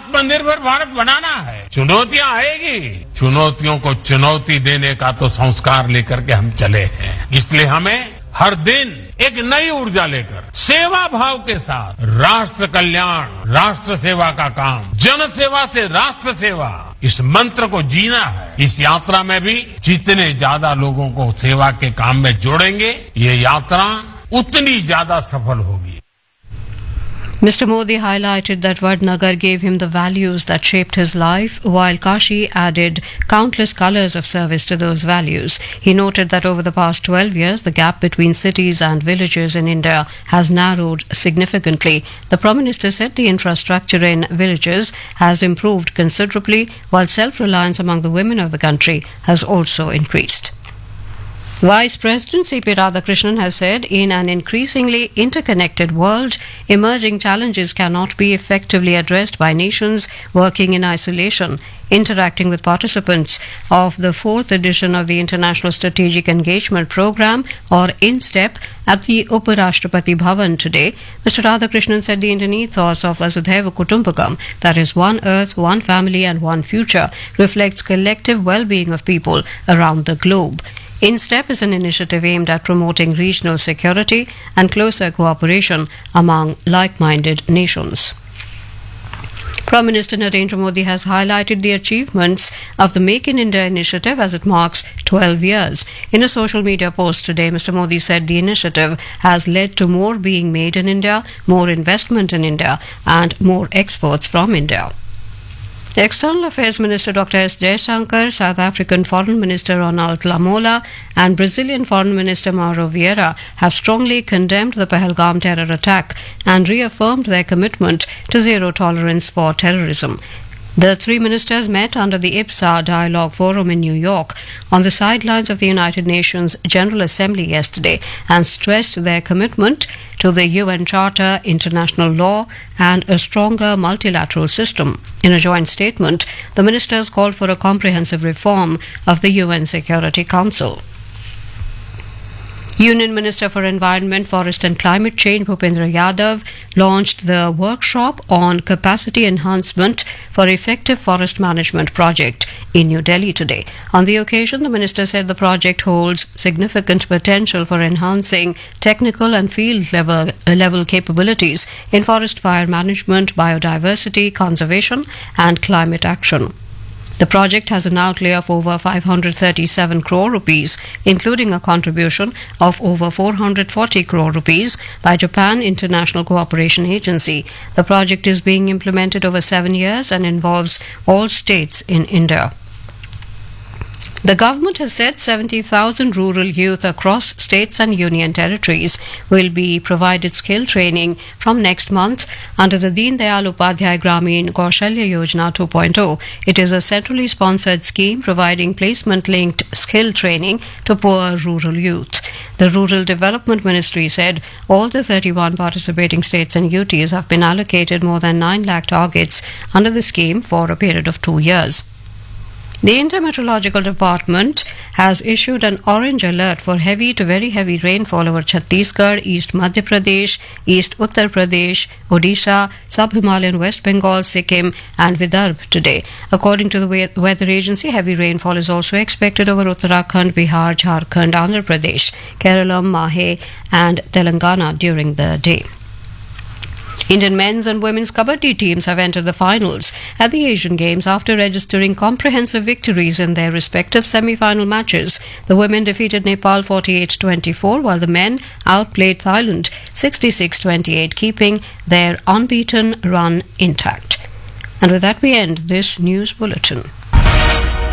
आत्मनिर्भर भारत बनाना है। चुनौतियां आएगी, चुनौतियों को चुनौती देने का तो संस्कार लेकर के हम चले हैं। इसलिए हमें हर दिन एक नई ऊर्जा लेकर सेवा भाव के साथ राष्ट्र कल्याण, राष्ट्र सेवा का काम, जन सेवा से राष्ट्र सेवा, इस मंत्र को जीना है। इस यात्रा में भी जितने ज्यादा लोगों को सेवा के काम में जोड़ेंगे, ये यात्रा उतनी ज्यादा सफल होगी। Mr. Modi highlighted that Vadnagar gave him the values that shaped his life, while Kashi added countless colors of service to those values. He noted that over the past 12 years, the gap between cities and villages in India has narrowed significantly. The Prime Minister said the infrastructure in villages has improved considerably, while self-reliance among the women of the country has also increased. Vice President C.P. Radhakrishnan has said, in an increasingly interconnected world, emerging challenges cannot be effectively addressed by nations working in isolation. Interacting with participants of the 4th edition of the International Strategic Engagement Programme, or INSTEP, at the Uparashtrapati Bhavan today, Mr. Radhakrishnan said the Indian ethos of Vasudhaiva Kutumbakam, that is, one earth, one family and one future, reflects collective well-being of people around the globe. INSTEP is an initiative aimed at promoting regional security and closer cooperation among like-minded nations. Prime Minister Narendra Modi has highlighted the achievements of the Make in India initiative as it marks 12 years. In a social media post today, Mr. Modi said the initiative has led to more being made in India, more investment in India, and more exports from India. The External Affairs Minister Dr. S. Jaishankar, South African Foreign Minister Ronald Lamola, and Brazilian Foreign Minister Mauro Vieira have strongly condemned the Pahalgam terror attack and reaffirmed their commitment to zero tolerance for terrorism. The three ministers met under the IPSA Dialogue Forum in New York on the sidelines of the United Nations General Assembly yesterday and stressed their commitment to the UN Charter, international law, and a stronger multilateral system. In a joint statement, the ministers called for a comprehensive reform of the UN Security Council. Union Minister for Environment, Forest and Climate Change Bhupendra Yadav launched the workshop on capacity enhancement for effective forest management project in New Delhi today. On the occasion, the minister said the project holds significant potential for enhancing technical and field level capabilities in forest fire management, biodiversity, conservation and climate action. The project has an outlay of over 537 crore rupees, including a contribution of over 440 crore rupees by Japan International Cooperation Agency. The project is being implemented over 7 years and involves all states in India. The government has said 70,000 rural youth across states and union territories will be provided skill training from next month under the Deen Dayal Upadhyay Gramin Kaushalya Yojana 2.0. It is a centrally sponsored scheme providing placement-linked skill training to poor rural youth. The Rural Development Ministry said all the 31 participating states and UTs have been allocated more than 9 lakh targets under the scheme for a period of 2 years. The India Meteorological Department has issued an orange alert for heavy to very heavy rainfall over Chhattisgarh, East Madhya Pradesh, East Uttar Pradesh, Odisha, Sub-Himalayan West Bengal, Sikkim and Vidarbha today. According to the weather agency, heavy rainfall is also expected over Uttarakhand, Bihar, Jharkhand, Andhra Pradesh, Kerala, Mahe and Telangana during the day. Indian men's and women's kabaddi teams have entered the finals at the Asian Games after registering comprehensive victories in their respective semi-final matches. The women defeated Nepal 48-24, while the men outplayed Thailand 66-28, keeping their unbeaten run intact. And with that, we end this news bulletin.